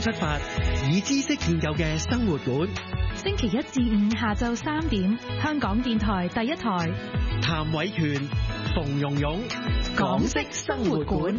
出發，以知識建構嘅生活館。 星期一至五下晝3點，香港電台第一台。 譚偉權、馮蓉蓉，港式生活館。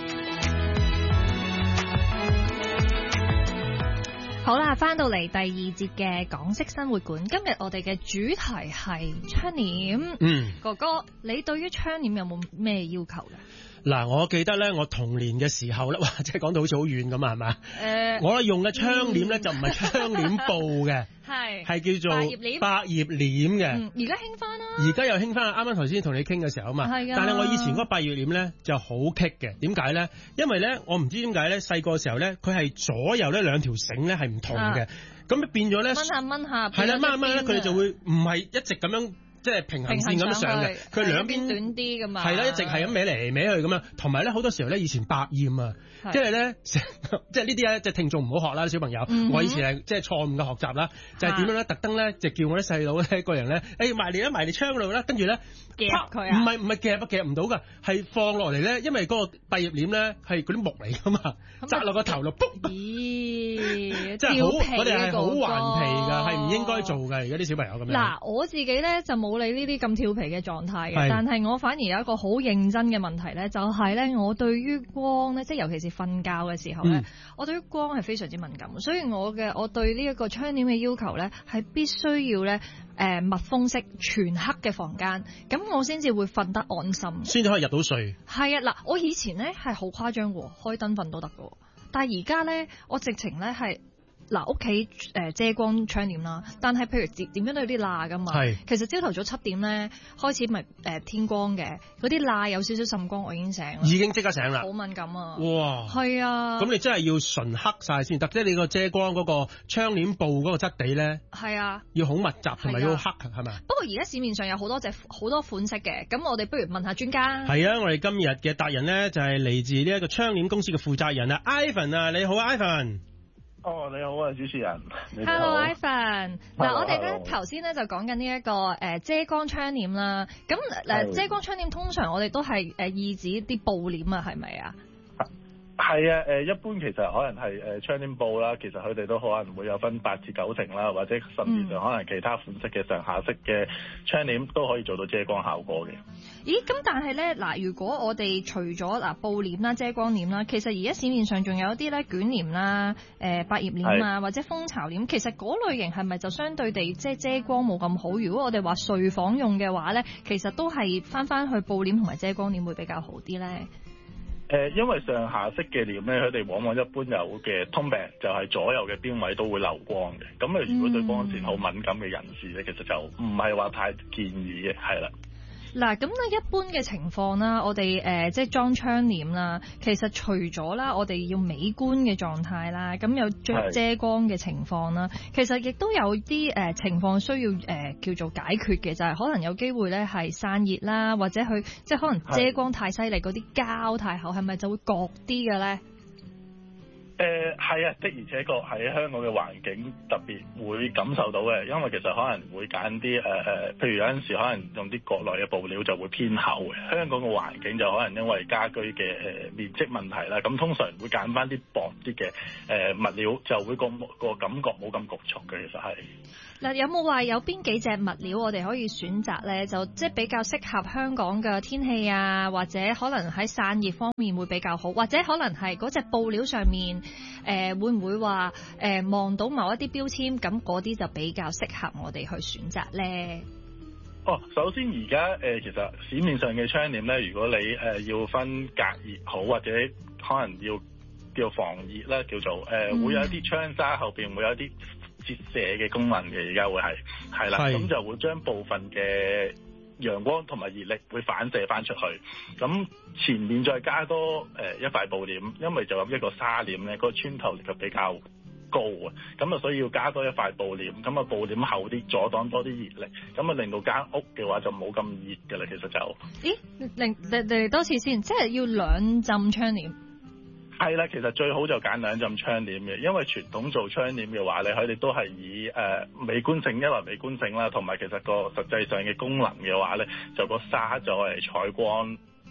好啦，翻到嚟第二節嘅港式生活館。今日我哋嘅主題係窗簾。哥哥，你對於窗簾有冇咩要求嘅？ 嗱，我記得咧，我童年嘅時候咧，哇，即係講到好似好遠咁啊，係嘛？我用嘅窗簾咧就唔係窗簾布嘅，係叫做百葉簾嘅。 而家興翻啦， 而家又興翻。啱啱頭先同你傾嘅時候啊嘛，但係我以前嗰個百葉簾咧就好棘嘅。點解咧？因為咧，我唔知點解咧，細個時候咧，佢係左右呢兩條繩咧係唔同嘅，咁變咗咧，掹下，係啦，掹咧，佢哋就會唔係一直咁樣。即係平衡線咁上嘅，佢兩邊短啲㗎嘛， 係啦，一直係咁歪嚟歪去咁樣。同埋咧，好多時候咧，以前百厭啊，即係咧，即係呢啲咧，即係聽眾唔好學啦，小朋友。我以前係即係錯誤嘅學習啦，就係點樣咧？特登咧就叫我啲細佬咧個人咧，埋嚟窗度啦，跟住咧夾佢啊， 唔係夾唔到㗎，係放落嚟咧，因為嗰個百葉簾咧係嗰啲木嚟㗎嘛，扎落個頭度，卜！咦，即係好，我哋係好頑皮㗎，係唔應該做㗎。而家啲小朋友咁樣。 嗱，我自己咧就冇你呢啲咁調皮嘅狀態嘅，但係我反而有一個好認真嘅問題咧，就係咧，我對於光咧，即係尤其是瞓覺嘅時候咧，我對於光係非常之敏感，所以我對呢一個窗簾嘅要求咧，係必須要咧密封式全黑嘅房間，咁我先至會瞓得安心， 先至可以入到睡。 係啊，嗱，我以前咧係好誇張喎，開燈瞓都得嘅，但係而家咧，我直情咧係。嗱，屋企遮光窗簾啦，但係譬如點樣都有啲罅噶嘛。其實朝頭早7點咧開始咪天光嘅，嗰啲罅有少少滲光，我已經醒啦。 已經即刻醒啦。 好敏感啊！ 哇， 係啊。咁你真係要純黑晒先得，即係你個遮光嗰個窗簾布嗰個質地咧。係啊。要好密集同埋要好黑，係咪啊？ 不過而家市面上有好多款式嘅，咁我哋不如問下專家。 係啊，我哋今日嘅達人咧就係嚟自呢一個窗簾公司嘅負責人啊 ，Ivan 啊，你好 Ivan。 你好啊，主持人。 Hello Ivan。嗱，我哋咧頭先咧就講緊呢一個遮光窗簾啦。咁遮光窗簾通常我哋都係意指啲布簾啊，係咪啊？ 係啊，一般其實可能係窗簾布啦，其實佢哋都可能會有分8至9成啦，或者甚至上可能其他款式嘅上下式嘅窗簾都可以做到遮光效果嘅。 咦，咁但係咧嗱，如果我哋除咗布簾啦、遮光簾啦，其實而家市面上仲有一啲咧捲簾啦、百葉簾啊，或者蜂巢簾，其實嗰類型係咪就相對地即係遮光冇咁好？如果我哋話睡房用嘅話咧，其實都係翻去布簾同埋遮光簾會比較好啲咧。 因為上下式嘅簾咧，佢哋往往一般有嘅通病就係左右嘅邊位都會漏光嘅。咁如果對光線好敏感嘅人士咧，其實就唔係話太建議嘅，係啦。 嗱，咁咧一般嘅情況啦，我哋即係裝窗簾啦，其實除咗啦，我哋要美觀嘅狀態啦，咁有遮光嘅情況啦，其實亦都有啲情況需要叫做解決嘅，就係可能有機會咧係散熱啦，或者佢即係可能遮光太犀利，嗰啲膠太厚，係咪就會焗啲嘅咧？ 係啊，的而且確喺香港嘅環境特別會感受到嘅，因為其實可能會揀啲譬如有陣時可能用啲國內嘅布料就會偏厚嘅，香港嘅環境就可能因為家居嘅面積問題啦，咁通常會揀翻啲薄啲嘅物料，就會個感覺冇咁局促嘅，其實係。 嗱，有冇話有邊幾隻物料我哋可以選擇咧？就即係比較適合香港嘅天氣啊，或者可能喺散熱方面會比較好，或者可能係嗰隻布料上面會唔會話望到某一啲標籤，咁嗰啲就比較適合我哋去選擇咧？ 首先而家其實市面上嘅窗簾咧，如果你要分隔熱好，或者可能要叫防熱啦，叫做會有一啲窗紗後邊會有一啲折射嘅功能嘅，而家會係啦，咁就會將部分嘅陽光同埋熱力會反射翻出去，咁前面再加多一塊布簾，因為就咁一個紗簾咧，個穿透力就比較高啊，咁啊所以要加多一塊布簾，咁啊布簾厚啲，阻擋多啲熱力，咁啊令到間屋嘅話就冇咁熱㗎啦，其實就嚟多次先，即係要2浸窗簾。 係啦，其實最好就揀2浸窗簾嘅，因為傳統做窗簾嘅話咧，佢哋都係以美觀性，一來美觀性啦，同埋其實個實際上嘅功能嘅話咧，就個紗就係採光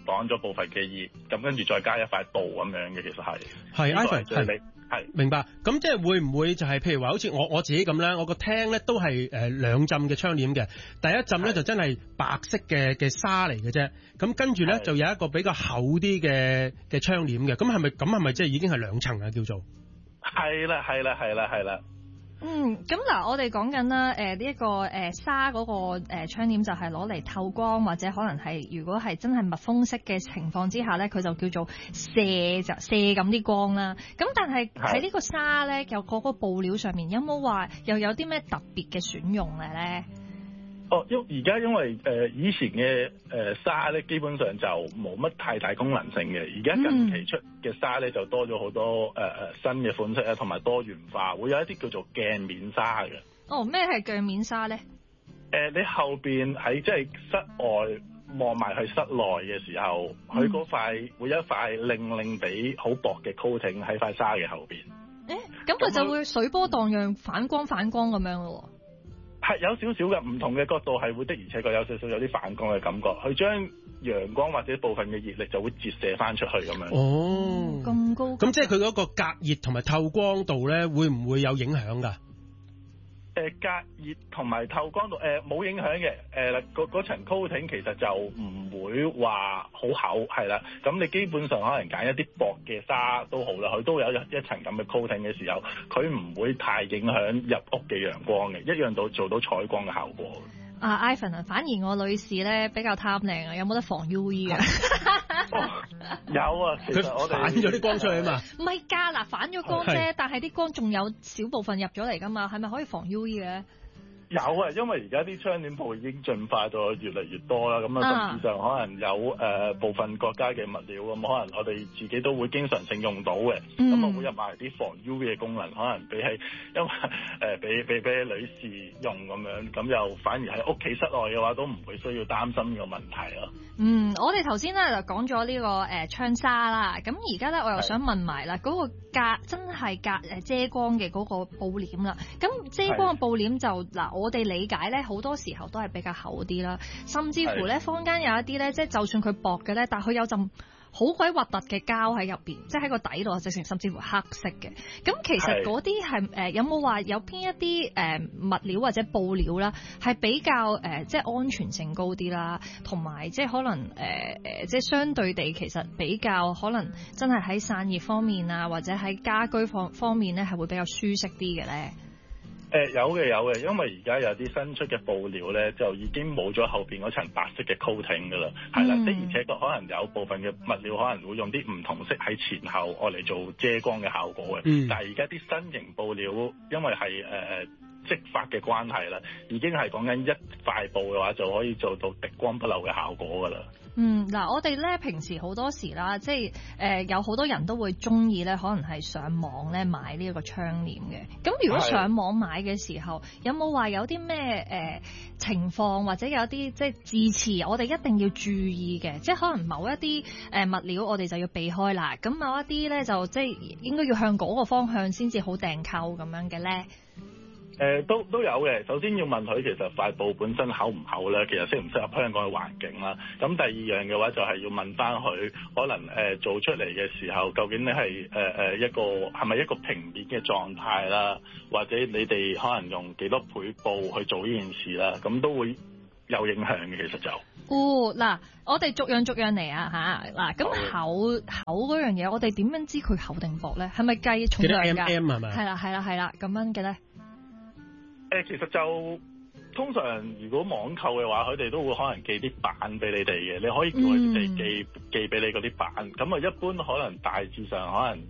擋咗部分嘅熱，咁跟住再加一塊布咁樣嘅，其實係 Ivan 係明白。咁即係會唔會就係譬如話好似我自己咁咧，我個廳咧都係兩浸嘅窗簾嘅，第一浸咧就真係白色嘅紗嚟嘅啫，咁跟住咧就有一個比較厚啲嘅窗簾嘅，咁係咪即係已經係兩層啊？叫做係啦。 咁嗱，我哋講緊啦，呢一個紗嗰個窗簾就係攞嚟透光，或者可能係如果係真係密封式嘅情況之下咧，佢就叫做射咁啲光啦。咁但係喺呢個紗咧，有嗰個布料上面有冇話又有啲咩特別嘅選用嘅咧？ 而家因為以前嘅紗咧，基本上就冇乜太大功能性嘅。而家近期出嘅紗咧，就多咗好多新嘅款式啊，同埋多元化，會有一啲叫做鏡面紗嘅。 咩係鏡面紗咧？ 你後邊喺即係室外望埋去室內嘅時候，佢嗰塊會有一塊令地好薄嘅 coating 喺塊紗嘅後邊。 咁佢就會水波蕩漾、反光咁樣咯。 係有少少嘅唔同嘅角度，係會的而且確有少少有啲反光嘅感覺，佢將陽光或者部分嘅熱力就會折射翻出去咁樣。 咁高。咁即係佢嗰個隔熱同埋透光度咧，會唔會有影響㗎？ 隔熱同埋透光度冇影響嘅。嗰層 coating 其實就唔會話好厚，係啦。咁你基本上可能揀一啲薄嘅紗都好啦，佢都有一層咁嘅 coating嘅時候，佢唔會太影響入屋嘅陽光嘅，一樣到做到採光嘅效果。 Ivan 反而我女士咧比較貪靚啊，有冇得防 UV 啊？ 有啊，其實我哋反咗啲光出去啊嘛。 唔係㗎，嗱反咗光啫，但係啲光仲有少部分入咗嚟㗎嘛，係咪可以防 UV 嘅？ 有啊，因為而家啲窗簾布已經進化到越嚟越多啦，咁啊甚至上可能有部分國家嘅物料咁，可能我哋自己都會經常性用到嘅，咁啊會入埋啲防 UV 嘅功能，可能比起因為俾女士用咁樣，咁又反而喺屋企室內嘅話都唔會需要擔心呢個問題咯。 我哋頭先咧就講咗呢個窗紗啦，咁而家咧我又想問埋啦，嗰個真係遮光嘅嗰個布簾啦，咁遮光嘅布簾就嗱，我哋理解咧好多時候都係比較厚啲啦，甚至乎咧坊間有一啲咧，即係就算佢薄嘅咧，但係佢有陣好鬼核突嘅膠喺入邊，即係喺個底度，直情甚至乎黑色嘅。咁其實嗰啲係有冇話有邊一啲物料或者布料啦，係比較即係安全性高啲啦，同埋即係可能即係相對地其實比較可能真係喺散熱方面啊，或者喺家居方面咧係會比較舒適啲嘅咧。 有嘅，因為而家有啲新出嘅布料咧，就已經冇咗後邊嗰層白色嘅 coating 噶啦，係啦，的而且確可能有部分嘅物料可能會用啲唔同色喺前後愛嚟做遮光嘅效果嘅，但係而家啲新型布料因為係織法嘅關係啦，已經係講緊一塊布嘅話就可以做到滴光不漏嘅效果噶啦。 嗱，我哋咧平時好多時啦，即係有好多人都會中意咧，可能係上網咧買呢一個窗簾嘅。咁如果上網買嘅時候，有冇話有啲咩情況，或者有啲即係字詞，我哋一定要注意嘅？即係可能某一啲物料，我哋就要避開啦。咁某一啲咧，就即係應該要向嗰個方向先至好訂購咁樣嘅咧。 都有嘅。首先要問佢其實塊布本身厚唔厚咧，其實適唔適合香港嘅環境啦。咁第二樣嘅話就係要問翻佢，可能做出嚟嘅時候，究竟你係一個係咪一個平面嘅狀態啦，或者你哋可能用幾多倍布去做呢件事啦，咁都會有影響嘅。其實就嗱，我哋逐樣嚟啊嚇。嗱，咁厚嗰樣嘢，我哋點樣知佢厚定薄咧？係咪計重量㗎？ 幾多 mm 係咪？ 係啦，咁樣嘅咧。 其實就通常如果網購嘅話，佢哋都會可能寄啲板俾你哋嘅，你可以叫佢哋寄俾你嗰啲板。咁啊，一般可能大致上可能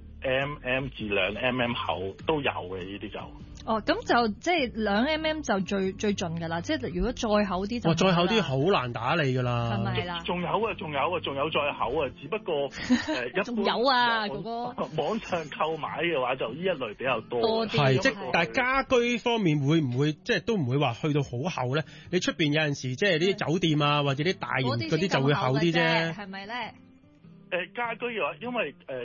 1 mm 至2 mm 厚都有嘅，呢啲就。 咁就即係2 mm 就最盡㗎啦。即係如果再厚啲就再厚啲好難打理㗎啦。 係咪啦？ 仲有再厚啊！只不過一般仲有啊，哥哥。 網上購買嘅話，就呢一類比較多啲。即係但係家居方面會唔會即係都唔會話去到好厚咧？你出邊有陣時即係啲酒店啊，或者啲大型嗰啲就會厚啲啫。 係咪咧？ 家居嘅話，因為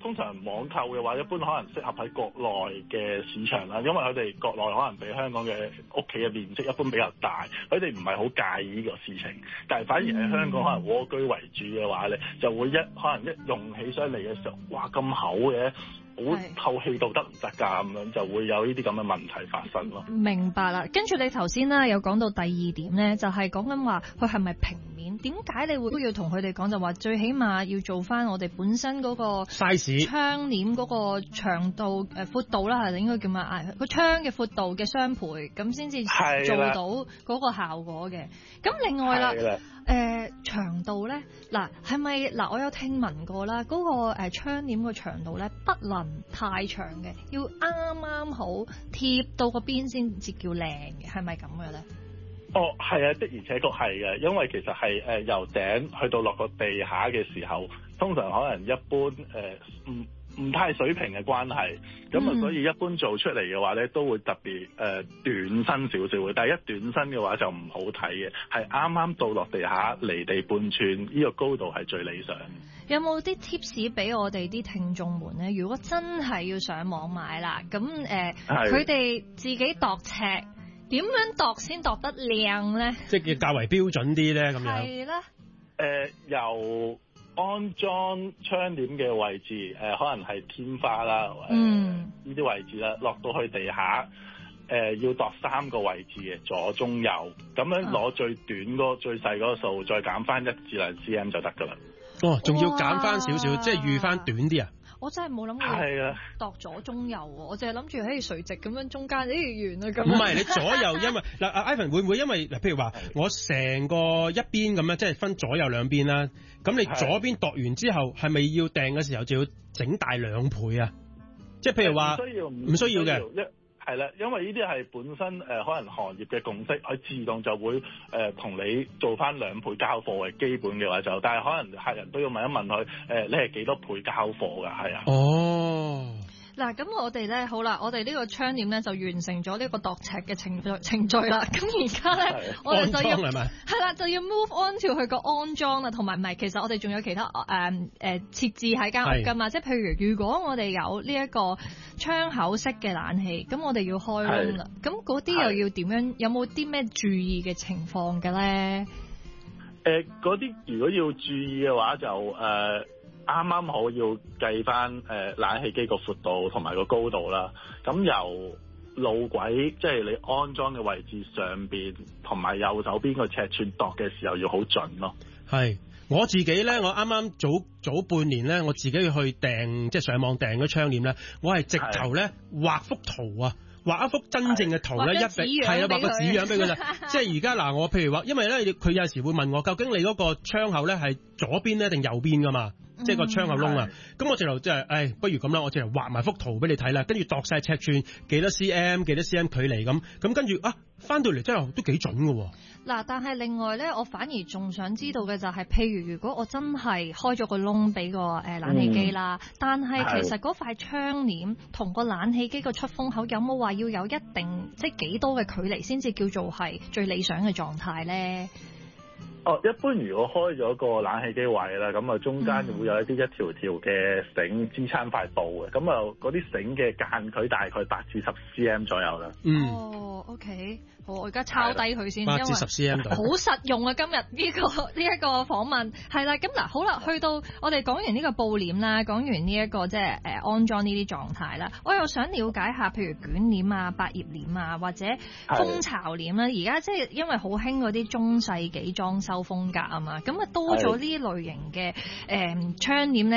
通常網購嘅話，一般可能適合喺國內嘅市場啦，因為佢哋國內可能比香港嘅屋企嘅面積一般比較大，佢哋唔係好介意呢個事情。但係反而喺香港可能蝸居為主嘅話咧，就會可能一用起上嚟嘅時候，哇咁厚嘅，好透氣到得唔得㗎？咁樣就會有呢啲咁嘅問題發生咯。 明白啦。跟住你頭先啦，有講到第二點咧，就係講緊話佢係咪平面？點解你會都要同佢哋講就話最起碼要做翻我哋本身嗰個 size 窗簾嗰個長度闊度啦，係應該叫乜？個窗嘅闊度嘅雙倍，咁先至做到嗰個效果嘅。咁另外啦，長度咧，嗱係咪嗱？我有聽聞過啦，嗰個窗簾個長度咧不能太長嘅，要啱啱好貼到個邊先至叫靚嘅，係咪咁嘅咧？ 哦，係啊，的而且確係嘅，因為其實係由頂去到落個地下嘅時候，通常可能一般唔太水平嘅關係，咁啊，所以一般做出嚟嘅話咧，都會特別短身少少嘅。但係一短身嘅話就唔好睇嘅，係啱啱到落地下離地半寸，呢個高度係最理想。 有冇啲 tips 俾我哋啲聽眾們咧？如果真係要上網買啦，咁佢哋自己度尺。點樣度先度得靚咧？即係較為標準啲咧，咁樣。 係啦。 由安裝窗簾嘅位置，可能係天花啦，呢啲位置啦，落到去地下，要度3個位置嘅左中右，咁樣攞最短嗰最細嗰個數，再減翻1至2 cm 就得㗎啦。 哦，仲要減翻少少，即係預翻短啲啊！ 我真係冇諗過度左中右喎，我淨係諗住喺垂直咁樣中間完啊咁。唔係你左右，因為嗱，Ivan 會唔會因為嗱，譬如話我成個一邊咁樣，即係分左右兩邊啦。咁你左邊度完之後，係咪要訂嘅時候就要整大2倍啊？即係譬如話唔需要嘅。 係啦，因為呢啲係本身可能行業嘅共識，佢自動就會同你做翻2倍交貨嘅基本嘅話就，但係可能客人都要問一問佢你係幾多倍交貨㗎？係啊。 哦。 嗱，咁我哋咧好啦，我哋呢個窗簾咧就完成咗呢個度尺嘅程序啦。咁而家咧，我哋就要係啦，就要 move on to 去個安裝啦，同埋唔係，其實我哋仲有其他設置喺間屋㗎嘛。即係譬如果我哋有呢一個窗口式嘅冷氣，咁我哋要開窿啦。咁嗰啲又要點樣？有冇啲咩注意嘅情況嘅咧？ 嗰啲如果要注意嘅話就啱啱好要計翻冷氣機個闊度同埋個高度啦。咁由路軌即係你安裝嘅位置上邊同埋右手邊個尺寸度嘅時候要好準咯。係我自己咧，我啱啱早半年咧，我自己去訂即係上網訂嗰窗簾咧，我係直頭咧畫幅圖啊。畫一幅真正嘅圖咧，係啊，畫個紙樣俾佢啦。即係而家嗱，我譬如話，因為咧佢有時會問我，究竟你嗰個窗口咧係左邊咧定右邊噶嘛？即係個窗口窿啊。咁我直頭即係，不如咁啦，我直頭畫埋幅圖俾你睇啦，跟住度晒尺寸，幾多 cm 距離咁跟住翻到嚟真係都幾準㗎喎。 嗱，但係另外咧，我反而仲想知道嘅就係，譬如如果我真係開咗個窿俾個冷氣機啦，但係其實嗰塊窗簾同個冷氣機個出風口有冇話要有一定即係幾多嘅距離先至叫做係最理想嘅狀態咧？ 一般如果開咗個冷氣機位啦，咁中間會有一條條嘅繩支撐塊布嘅，咁嗰啲繩嘅間距大概8至10 cm 左右啦。 OK， 好，我而家抄低佢先 ，8至10 cm 好實用啊！今日呢一個訪問係啦，咁嗱好啦，去到我哋講完呢個布簾啦，講完呢一個即係安裝呢啲狀態啦，我又想了解下，譬如捲簾啊、百葉簾啊，或者蜂巢簾啦，而家即係因為好興嗰啲中世紀裝修風格啊嘛，咁多咗呢類型嘅窗簾咧。